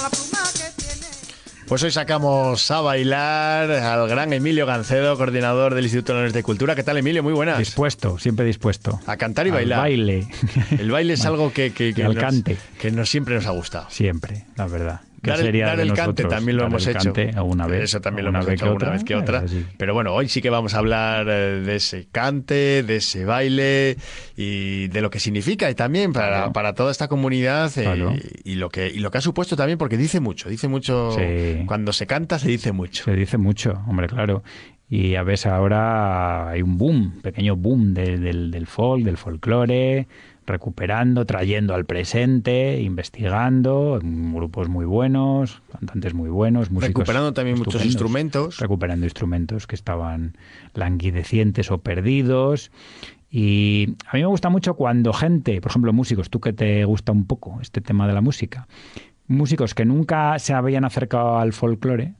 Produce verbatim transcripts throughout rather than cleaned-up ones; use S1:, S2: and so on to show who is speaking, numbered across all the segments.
S1: Pues hoy sacamos a bailar al gran Emilio Gancedo, coordinador del Instituto Leones de Cultura. ¿Qué tal, Emilio? Muy buenas.
S2: Dispuesto, siempre dispuesto.
S1: A cantar y
S2: al
S1: bailar.
S2: baile.
S1: El baile es algo que, que, que,
S2: al
S1: nos,
S2: cante.
S1: que nos siempre nos ha gustado.
S2: Siempre, la verdad.
S1: Dar,
S2: sería
S1: dar
S2: de
S1: el
S2: nosotros?
S1: cante también lo
S2: dar
S1: hemos
S2: el
S1: hecho.
S2: Cante alguna vez.
S1: Eso también lo
S2: alguna
S1: hemos
S2: vez
S1: hecho
S2: que
S1: alguna
S2: otra,
S1: vez que otra.
S2: así.
S1: Pero bueno, hoy sí que vamos a hablar de ese cante, de ese baile y de lo que significa y también para,
S2: claro.
S1: para toda esta comunidad eh,
S2: claro.
S1: y lo que y lo que ha supuesto también, porque dice mucho, dice mucho.
S2: Sí.
S1: Cuando se canta se dice mucho.
S2: Se dice mucho, hombre, claro. Y a veces ahora hay un boom, pequeño boom de, del, del folk, del folclore, recuperando, trayendo al presente, investigando, grupos muy buenos, cantantes muy buenos, músicos
S1: recuperando también muchos instrumentos.
S2: Recuperando instrumentos que estaban languidecientes o perdidos. Y a mí me gusta mucho cuando gente, por ejemplo, músicos, tú que te gusta un poco este tema de la música, músicos que nunca se habían acercado al folclore,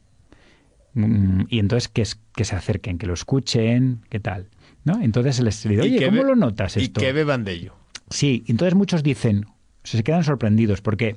S2: y entonces que, que se acerquen, que lo escuchen, ¿qué tal? ¿No? Entonces se les dice, oye, ¿cómo lo notas esto?
S1: Y que beban de ello.
S2: Sí, entonces muchos dicen, se quedan sorprendidos porque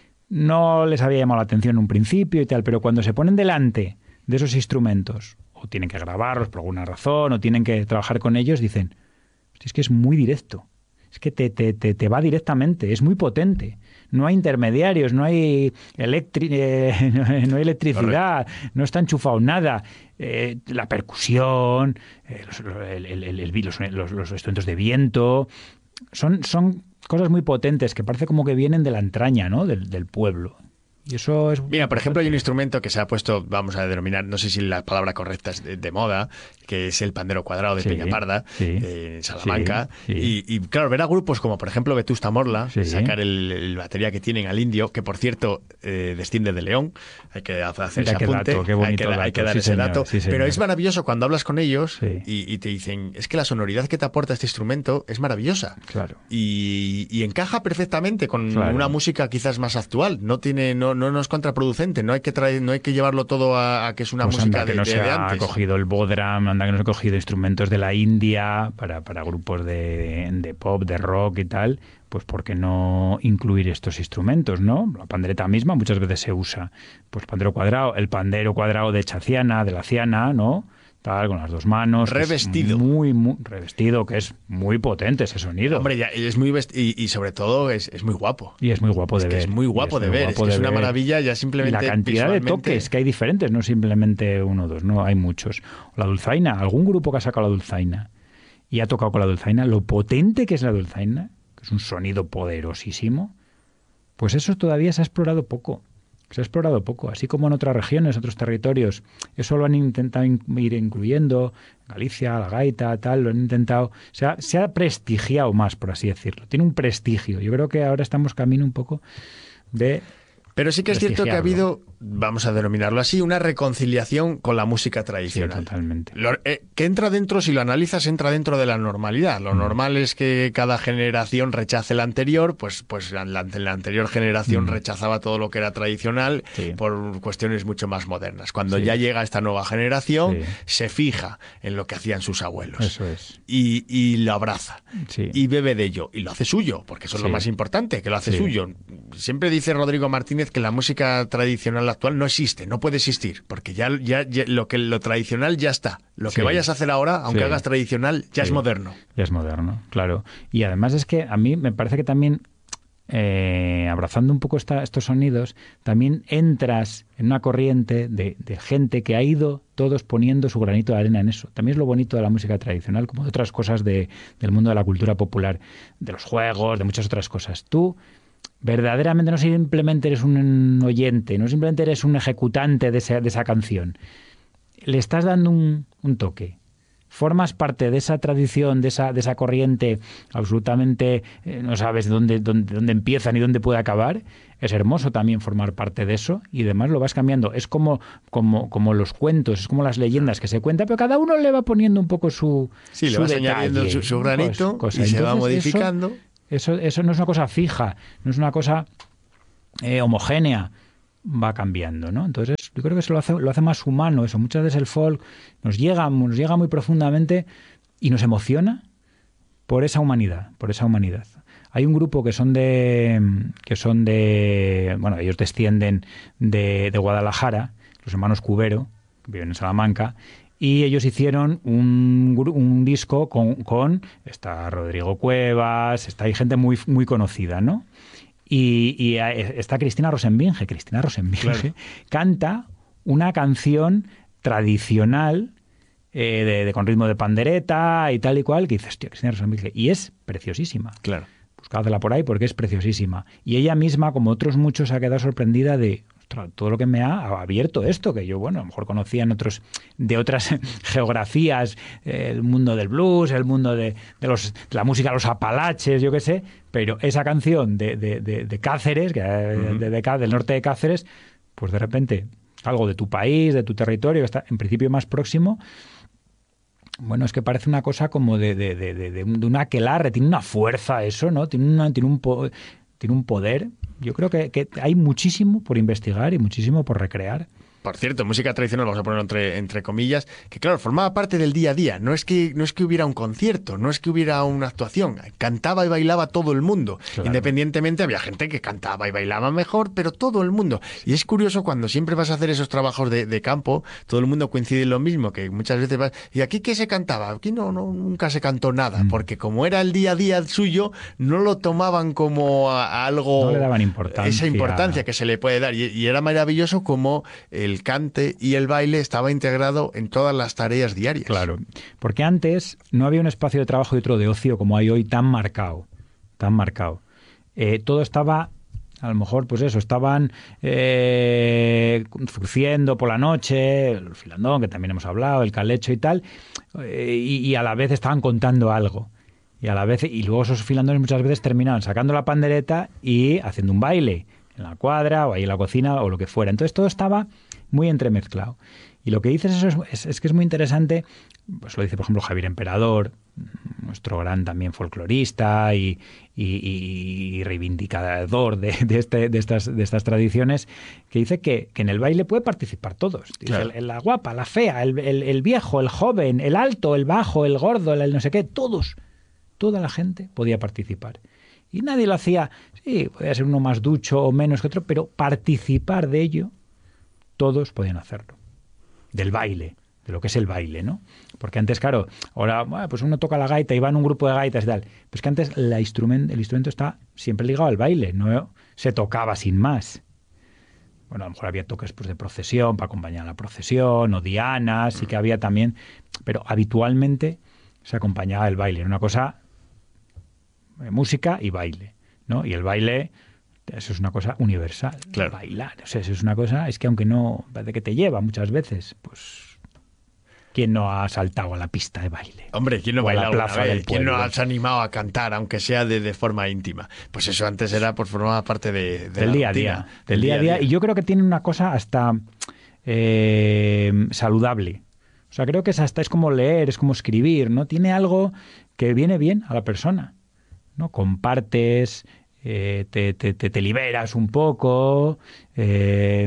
S2: no les había llamado la atención en un principio y tal, pero cuando se ponen delante de esos instrumentos, o tienen que grabarlos por alguna razón, o tienen que trabajar con ellos, dicen, es que es muy directo, es que te, te, te, te va directamente, es muy potente. No hay intermediarios, no hay, electri eh, no hay electricidad, Correcto. No está enchufado nada. Eh, la percusión, eh, los, el, el, el, el, los, los, los instrumentos de viento, son, son cosas muy potentes que parece como que vienen de la entraña, ¿no? del, del pueblo. Y eso es...
S1: Mira, por ejemplo, hay un instrumento que se ha puesto, vamos a denominar, no sé si la palabra correcta es de, de moda, que es el pandero cuadrado de sí, Peñaparda, sí, eh, en Salamanca. Sí, sí. Y, y claro, ver a grupos como, por ejemplo, Vetusta Morla, sí. sacar el, el batería que tienen al indio, que por cierto eh, desciende de León, hay que hacer
S2: Mira
S1: ese apunte,
S2: dato, qué bonito
S1: hay, que,
S2: dato.
S1: hay que dar
S2: sí,
S1: ese
S2: señor,
S1: dato.
S2: sí,
S1: pero es maravilloso cuando hablas con ellos
S2: sí.
S1: y, y te dicen, es que la sonoridad que te aporta este instrumento es maravillosa.
S2: Claro.
S1: Y, y encaja perfectamente con
S2: claro.
S1: una música quizás más actual, no tiene, no, no, no es contraproducente. No hay que traer, no hay que llevarlo todo a, a que es una
S2: pues
S1: música
S2: anda, que
S1: de,
S2: no
S1: de,
S2: se
S1: de
S2: ha
S1: antes.
S2: cogido el bodram, anda que no se ha cogido instrumentos de la India para, para grupos de, de pop, de rock y tal, pues ¿por qué no incluir estos instrumentos, no? La pandereta misma muchas veces se usa, pues pandero cuadrado, el pandero cuadrado de Chaciana, de la Ciana, ¿no? Tal, con las dos manos.
S1: Revestido.
S2: Muy, muy revestido, que es muy potente ese sonido.
S1: Hombre, ya, es muy vest... y, y sobre todo es, es muy guapo.
S2: Y es muy guapo de
S1: es que
S2: ver.
S1: Es muy guapo de ver.
S2: Guapo
S1: es, que
S2: de
S1: es una
S2: ver.
S1: maravilla ya simplemente.
S2: Y la cantidad
S1: visualmente...
S2: de toques que hay diferentes, no simplemente uno o dos, no, hay muchos. La dulzaina, algún grupo que ha sacado la dulzaina y ha tocado con la dulzaina, lo potente que es la dulzaina, que es un sonido poderosísimo, pues eso todavía se ha explorado poco. Se ha explorado poco, así como en otras regiones, otros territorios. Eso lo han intentado ir incluyendo, Galicia, la gaita, tal, lo han intentado. Se ha, se ha prestigiado más, por así decirlo. Tiene un prestigio. Yo creo que ahora estamos camino un poco de...
S1: Pero sí que es cierto que ha habido, vamos a denominarlo así, una reconciliación con la música tradicional.
S2: Sí, totalmente.
S1: Lo, eh, que entra dentro, si lo analizas, entra dentro de la normalidad. Lo mm. normal es que cada generación rechace la anterior, pues, pues la, la anterior generación mm. rechazaba todo lo que era tradicional sí. por cuestiones mucho más modernas. Cuando sí. ya llega esta nueva generación, sí. se fija en lo que hacían sus abuelos.
S2: Eso es.
S1: Y, y lo abraza.
S2: Sí.
S1: Y bebe de ello. Y lo hace suyo, porque eso sí. es lo más importante, que lo hace sí. suyo. Siempre dice Rodrigo Martínez que la música tradicional actual no existe, no puede existir, porque ya, ya, ya lo que lo tradicional ya está. Lo sí. que vayas a hacer ahora, aunque sí. hagas tradicional, ya sí. es moderno.
S2: Ya es moderno, claro. Y además es que a mí me parece que también, eh, abrazando un poco esta, estos sonidos, también entras en una corriente de, de gente que ha ido todos poniendo su granito de arena en eso. También es lo bonito de la música tradicional, como de otras cosas de, del mundo de la cultura popular, de los juegos, de muchas otras cosas. Tú verdaderamente no simplemente eres un oyente, no simplemente eres un ejecutante de esa, de esa canción. Le estás dando un, un toque. Formas parte de esa tradición, de esa, de esa corriente absolutamente, eh, no sabes dónde, dónde, dónde empieza ni dónde puede acabar. Es hermoso también formar parte de eso y además lo vas cambiando. Es como, como, como los cuentos, es como las leyendas que se cuentan, pero cada uno le va poniendo un poco su
S1: Sí,
S2: su
S1: le vas
S2: detalle,
S1: añadiendo su, su granito
S2: cosa.
S1: y
S2: Entonces,
S1: se va modificando.
S2: Eso, Eso, eso no es una cosa fija, no es una cosa eh, homogénea, va cambiando, ¿no? Entonces yo creo que eso lo hace, lo hace más humano, eso. Muchas veces el folk nos llega, nos llega muy profundamente y nos emociona por esa humanidad, por esa humanidad. Hay un grupo que son de, que son de, bueno, ellos descienden de, de Guadalajara, los hermanos Cubero, que viven en Salamanca, y ellos hicieron un, un disco con, con, está Rodrigo Cuevas, está, hay gente muy, muy conocida, ¿no? Y, y está Cristina Rosenbinge. Cristina Rosenbinge claro. canta una canción tradicional eh, de, de, con ritmo de pandereta y tal y cual, que dices, tío, Cristina Rosenbinge. Y es preciosísima.
S1: Claro.
S2: Buscadla por ahí porque es preciosísima. Y ella misma, como otros muchos, se ha quedado sorprendida de todo lo que me ha abierto esto, que yo, bueno, a lo mejor conocía en otros, de otras geografías, eh, el mundo del blues, el mundo de, de, los, de la música, los apalaches, yo qué sé, pero esa canción de, de, de, de Cáceres, que, uh-huh. de, de, del norte de Cáceres, pues de repente algo de tu país, de tu territorio, que está en principio más próximo, bueno, es que parece una cosa como de, de, de, de, de un aquelarre, tiene una fuerza eso, ¿no? Tiene, una, tiene, un, po, tiene un poder. Yo creo que, que hay muchísimo por investigar y muchísimo por recrear.
S1: Por cierto, música tradicional, vamos a ponerlo entre, entre comillas, que claro, formaba parte del día a día. No es que no es que hubiera un concierto, no es que hubiera una actuación. Cantaba y bailaba todo el mundo. Claro. Independientemente, había gente que cantaba y bailaba mejor, pero todo el mundo. Y es curioso cuando siempre vas a hacer esos trabajos de, de campo, todo el mundo coincide en lo mismo, que muchas veces vas... ¿Y aquí qué se cantaba? Aquí no, no nunca se cantó nada, mm. porque como era el día a día suyo, no lo tomaban como a, a algo...
S2: No le daban importancia.
S1: Esa importancia que se le puede dar. Y, y era maravilloso como el el cante y el baile estaba integrado en todas las tareas diarias.
S2: Claro, porque antes no había un espacio de trabajo y otro de ocio como hay hoy tan marcado, tan marcado. Eh, todo estaba, a lo mejor, pues eso, estaban eh, fruciendo por la noche, el filandón, que también hemos hablado, el calecho y tal, eh, y, y a la vez estaban contando algo. Y a la vez, y luego esos filandones muchas veces terminaban sacando la pandereta y haciendo un baile en la cuadra o ahí en la cocina o lo que fuera. Entonces todo estaba muy entremezclado. Y lo que dices eso es, es, es que es muy interesante, pues lo dice por ejemplo Javier Emperador, nuestro gran también folclorista y, y, y reivindicador de, de, este, de, estas, de estas tradiciones, que dice que, que en el baile puede participar todos. Dice, claro. el, la guapa, la fea, el, el, el viejo, el joven, el alto, el bajo, el gordo, el, el no sé qué, todos, toda la gente podía participar. Y nadie lo hacía, sí, podía ser uno más ducho o menos que otro, pero participar de ello, todos podían hacerlo. Del baile, de lo que es el baile, ¿no? Porque antes, claro, ahora bueno, pues uno toca la gaita y va en un grupo de gaitas y tal. Pero es que antes la instrument, el instrumento está siempre ligado al baile, no se tocaba sin más. Bueno, a lo mejor había toques pues, de procesión para acompañar a la procesión, o dianas, sí que había también, pero habitualmente se acompañaba el baile. Era una cosa, eh, música y baile, ¿no? Y el baile... Eso es una cosa universal,
S1: claro.
S2: Bailar. O sea, eso es una cosa, es que aunque no, parece que te lleva muchas veces, pues, ¿quién no ha saltado a la pista de baile?
S1: Hombre, ¿quién no ha bailado a la plaza del ¿Quién no has animado a cantar, aunque sea de, de forma íntima? Pues eso antes era, pues formaba parte de, de
S2: del
S1: la
S2: día a día, del, del día a día. día. Y yo creo que tiene una cosa hasta eh, saludable. O sea, creo que es hasta es como leer, es como escribir, ¿no? Tiene algo que viene bien a la persona, ¿no? Compartes... Eh, te, te, te, te liberas un poco, eh,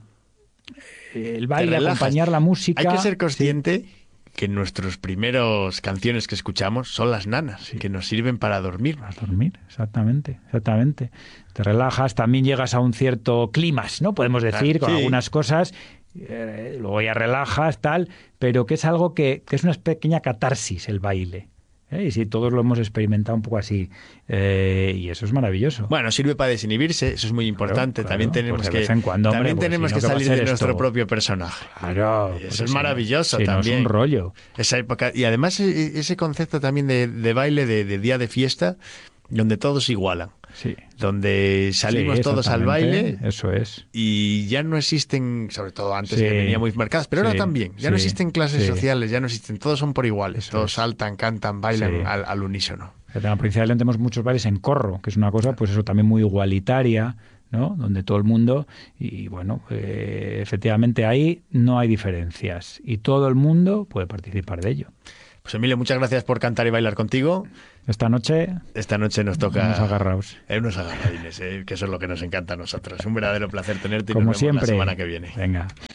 S2: el baile, acompañar la música.
S1: Hay que ser consciente sí. que nuestras primeras canciones que escuchamos son las nanas, sí. que nos sirven para dormir.
S2: Para dormir, exactamente, exactamente. Te relajas, también llegas a un cierto clímax, ¿no? Podemos decir, claro, con sí. algunas cosas, eh, luego ya relajas, tal, pero que es algo que, que es una pequeña catarsis el baile. ¿Eh? Y sí, todos lo hemos experimentado un poco así. Eh, y eso es maravilloso.
S1: Bueno, sirve para desinhibirse, eso es muy importante. Claro, claro. También tenemos
S2: pues
S1: que,
S2: de vez en cuando,
S1: también
S2: hombre,
S1: tenemos
S2: pues,
S1: que
S2: si no,
S1: salir de
S2: esto?
S1: nuestro propio personaje.
S2: Claro.
S1: Eso
S2: pues
S1: es
S2: si
S1: maravilloso
S2: si
S1: también.
S2: No es un rollo.
S1: Esa época. Y además ese concepto también de, de baile, de, de día de fiesta, donde todos se igualan.
S2: Sí.
S1: Donde salimos
S2: sí,
S1: todos al baile.
S2: Eso es.
S1: Y ya no existen, sobre todo antes
S2: sí.
S1: que venía muy marcadas, pero sí. ahora también. Ya sí. no existen clases
S2: sí.
S1: sociales, ya no existen. Todos son por iguales.
S2: Eso
S1: todos
S2: es.
S1: saltan, cantan, bailan
S2: sí.
S1: al, al unísono.
S2: En la provincia de León tenemos muchos bailes en corro, que es una cosa, pues eso, también muy igualitaria, ¿no? Donde todo el mundo, y bueno, eh, efectivamente ahí no hay diferencias. Y todo el mundo puede participar de ello.
S1: Pues Emilio, muchas gracias por cantar y bailar contigo.
S2: Esta noche...
S1: Esta noche nos toca...
S2: Unos agarraos.
S1: Eh, unos agarradines, eh, que eso es lo que nos encanta a nosotros. Un verdadero placer tenerte y
S2: Como
S1: nos vemos
S2: siempre.
S1: la semana que viene.
S2: Venga.